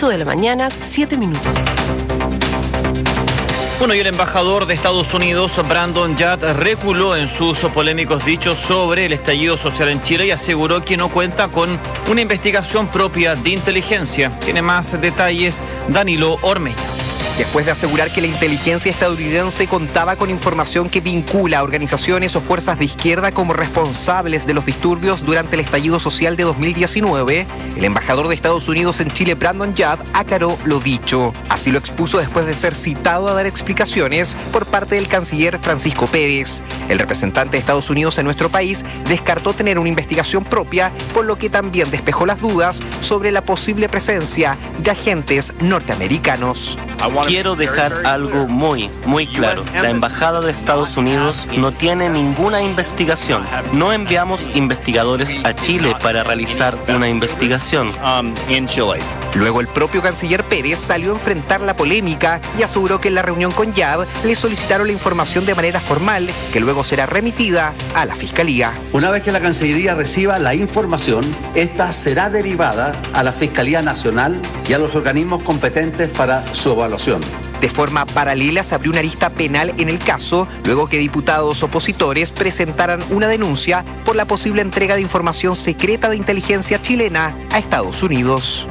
8 de la mañana, 7 minutos. Bueno, y el embajador de Estados Unidos, Brandon Yard, reculó en sus polémicos dichos sobre el estallido social en Chile y aseguró que no cuenta con una investigación propia de inteligencia. Tiene más detalles Danilo Ormeña. Después de asegurar que la inteligencia estadounidense contaba con información que vincula a organizaciones o fuerzas de izquierda como responsables de los disturbios durante el estallido social de 2019, el embajador de Estados Unidos en Chile, Brandon Yard, aclaró lo dicho. Así lo expuso después de ser citado a dar explicaciones por parte del canciller Francisco Pérez. El representante de Estados Unidos en nuestro país descartó tener una investigación propia, por lo que también despejó las dudas sobre la posible presencia de agentes norteamericanos. Quiero dejar algo muy claro. La Embajada de Estados Unidos no tiene ninguna investigación. No enviamos investigadores a Chile para realizar una investigación. Luego el propio canciller Pérez salió a enfrentar la polémica y aseguró que en la reunión con Yard le solicitaron la información de manera formal, que luego será remitida a la Fiscalía. Una vez que la Cancillería reciba la información, esta será derivada a la Fiscalía Nacional y a los organismos competentes para su evaluación. De forma paralela se abrió una arista penal en el caso, luego que diputados opositores presentaran una denuncia por la posible entrega de información secreta de inteligencia chilena a Estados Unidos.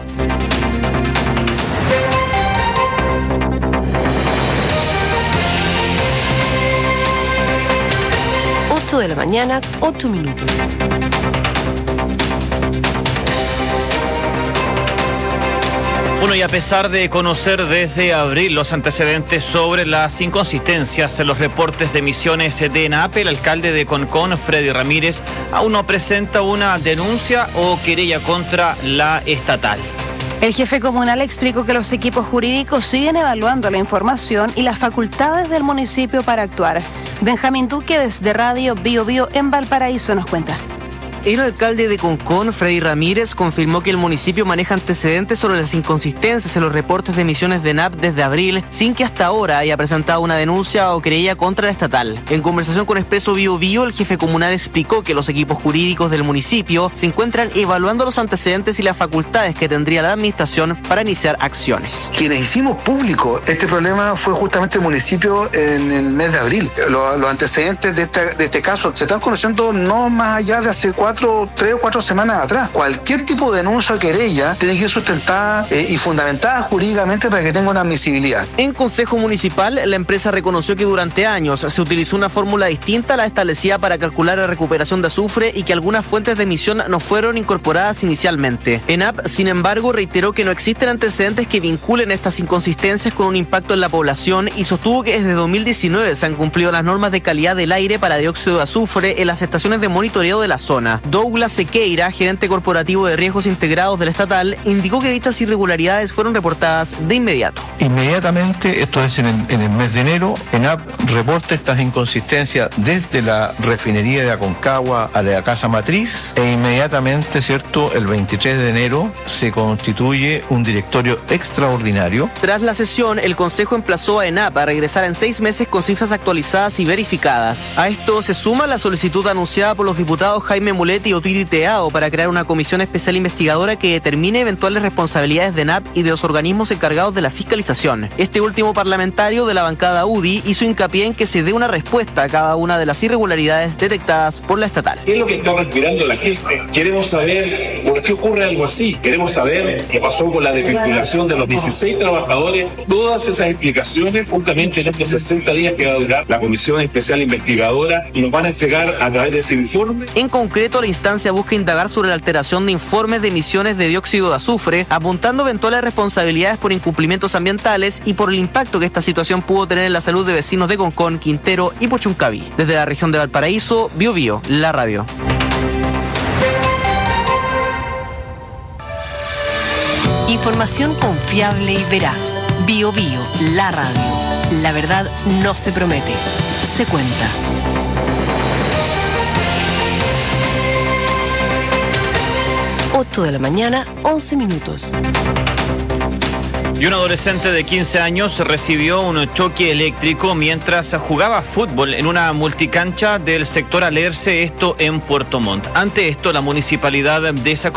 De la mañana, 8 minutos. Bueno, y a pesar de conocer desde abril los antecedentes sobre las inconsistencias en los reportes de emisiones de ENAP, el alcalde de Concón, Freddy Ramírez, aún no presenta una denuncia o querella contra la estatal. El jefe comunal explicó que los equipos jurídicos siguen evaluando la información y las facultades del municipio para actuar. Benjamín Duque, desde Radio Bio Bio en Valparaíso, nos cuenta. El alcalde de Concón, Freddy Ramírez, confirmó que el municipio maneja antecedentes sobre las inconsistencias en los reportes de emisiones de ENAP desde abril, sin que hasta ahora haya presentado una denuncia o querella contra la estatal. En conversación con Expreso Bio Bio, el jefe comunal explicó que los equipos jurídicos del municipio se encuentran evaluando los antecedentes y las facultades que tendría la administración para iniciar acciones. Quienes hicimos público este problema fue justamente el municipio en el mes de abril. Los antecedentes de este caso se están conociendo no más allá de hace 3 o 4 semanas atrás. Cualquier tipo de denuncia o querella tiene que ir sustentada y fundamentada jurídicamente para que tenga una admisibilidad. En Consejo Municipal, la empresa reconoció que durante años se utilizó una fórmula distinta a la establecida para calcular la recuperación de azufre y que algunas fuentes de emisión no fueron incorporadas inicialmente. ENAP, sin embargo, reiteró que no existen antecedentes que vinculen estas inconsistencias con un impacto en la población y sostuvo que desde 2019 se han cumplido las normas de calidad del aire para dióxido de azufre en las estaciones de monitoreo de la zona. Douglas Sequeira, gerente corporativo de riesgos integrados del estatal, indicó que dichas irregularidades fueron reportadas de inmediato. Inmediatamente, esto es en el mes de enero, ENAP reporta estas inconsistencias desde la refinería de Aconcagua a la casa matriz e inmediatamente, ¿cierto?, el 23 de enero se constituye un directorio extraordinario. Tras la sesión, el Consejo emplazó a ENAP a regresar en 6 meses con cifras actualizadas y verificadas. A esto se suma la solicitud anunciada por los diputados Jaime Mulet y Otiri Teao para crear una comisión especial investigadora que determine eventuales responsabilidades de ENAP y de los organismos encargados de la fiscalización. Este último parlamentario de la bancada UDI hizo hincapié en que se dé una respuesta a cada una de las irregularidades detectadas por la estatal. ¿Qué es lo que está respirando la gente? Queremos saber por qué ocurre algo así. Queremos saber qué pasó con la desvinculación de los 16 trabajadores. Todas esas explicaciones, justamente en estos 60 días que va a durar la comisión especial investigadora, nos van a entregar a través de ese informe. En concreto, la instancia busca indagar sobre la alteración de informes de emisiones de dióxido de azufre, apuntando eventuales responsabilidades por incumplimientos ambientales y por el impacto que esta situación pudo tener en la salud de vecinos de Concón, Quintero y Puchuncaví. Desde la región de Valparaíso, Bio Bio, la radio. Información confiable y veraz. Bio Bio, la radio. La verdad no se promete, se cuenta. De la mañana, 11 minutos. Y un adolescente de 15 años recibió un choque eléctrico mientras jugaba fútbol en una multicancha del sector Alerce, esto en Puerto Montt. Ante esto, la municipalidad de esa